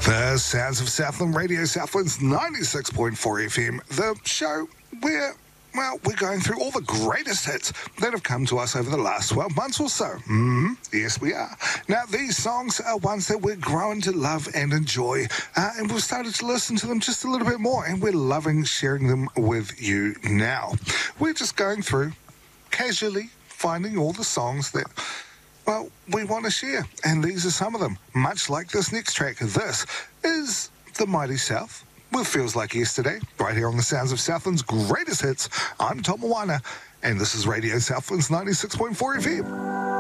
The sounds of Southland Radio, Southland's 96.4 FM, the show where, well, we're going through all the greatest hits that have come to us over the last 12 months or so. Yes, we are. Now, these songs are ones that we're growing to love and enjoy, and we've started to listen to them just a little bit more, and we're loving sharing them with you now. We're just going through, casually finding all the songs that, well, we want to share, and these are some of them, much like this next track. This is The Mighty South with Feels Like Yesterday, right here on the sounds of Southland's greatest hits. I'm Tom Moana, and this is Radio Southland's 96.4 FM.